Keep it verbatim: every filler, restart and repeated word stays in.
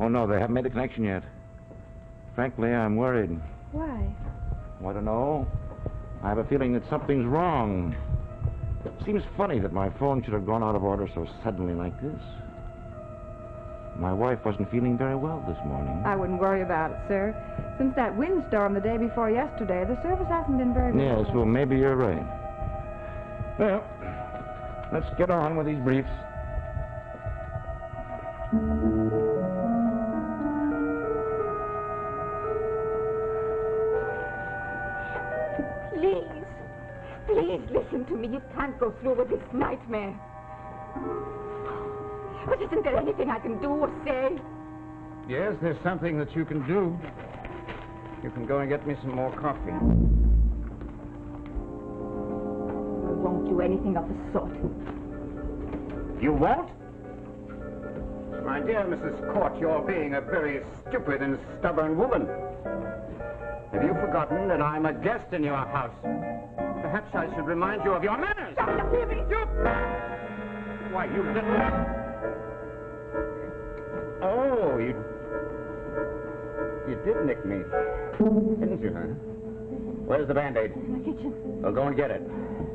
Oh, no, they haven't made the connection yet. Frankly, I'm worried. Why? Oh, I don't know. I have a feeling that something's wrong. It seems funny that my phone should have gone out of order so suddenly like this. My wife wasn't feeling very well this morning. I wouldn't worry about it, sir. Since that windstorm the day before yesterday, the service hasn't been very good. Yes, well, maybe you're right. Well, let's get on with these briefs. Please, please listen to me. You can't go through with this nightmare. But isn't there anything I can do or say? Yes, there's something that you can do. You can go and get me some more coffee. I won't do anything of the sort. You won't? My dear Missus Court, you're being a very stupid and stubborn woman. Have you forgotten that I'm a guest in your house? Perhaps I should remind you of your manners. Stop, leave me! You... Why, you little... Oh, you... You did nick me, didn't you, huh? Where's the Band-Aid? In the kitchen. Well, go and get it.